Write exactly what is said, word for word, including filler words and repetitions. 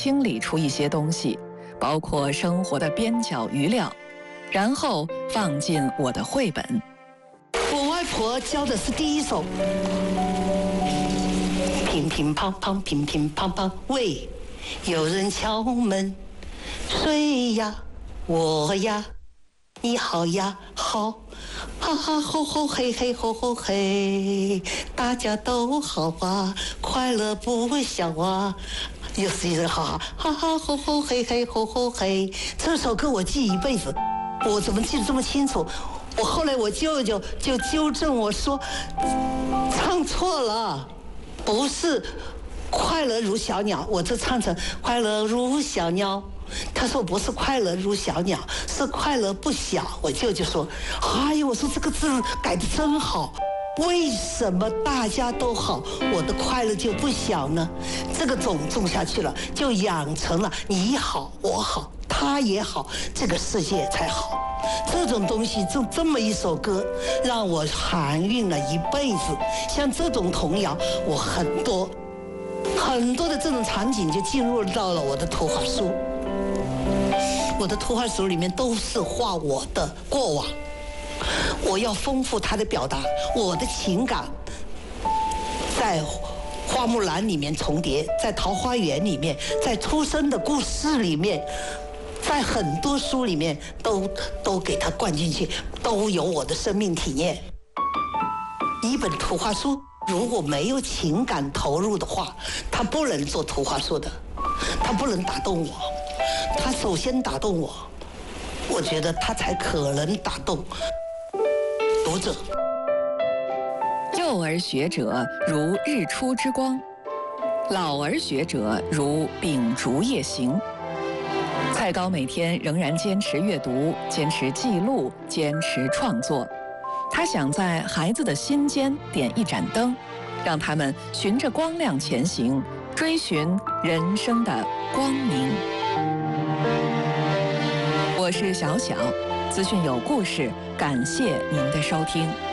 清理出一些东西，包括生活的边角余料，然后放进我的绘本。 我外婆教的是第一首，乒乒乓乓，乒乒乓乓，喂，有人敲门，谁呀？我呀，你好呀，好，哈哈吼吼嘿嘿吼吼嘿，大家都好啊，快乐不小啊。又是一人哈哈哈哈吼吼嘿嘿吼吼嘿，这首歌我记一辈子，我怎么记得这么清楚？我后来我舅舅就纠正我说，唱错了，不是快乐如小鸟，我这唱成快乐如小鸟。他说不是快乐如小鸟，是快乐不小。我舅舅说，哎呦，我说这个字改得真好。为什么大家都好，我的快乐就不小呢？这个种种下去了，就养成了你好我好他也好，这个世界才好。这种东西，就这么一首歌，让我含蕴了一辈子。像这种童谣，我很多很多的这种场景就进入到了我的图画书。我的图画书里面都是画我的过往，我要丰富它的表达，我的情感在花木兰里面重叠，在桃花源里面，在出生的故事里面，在很多书里面都都给它灌进去，都有我的生命体验。一本图画书如果没有情感投入的话，它不能做图画书的，它不能打动我。它首先打动我，我觉得它才可能打动读者。 幼儿学者如日出之光，老儿学者如秉烛夜行。蔡高每天仍然坚持阅读，坚持记录，坚持创作。他想在孩子的心间点一盏灯，让他们循着光亮前行，追寻人生的光明。我是小小，资讯有故事，感谢您的收听。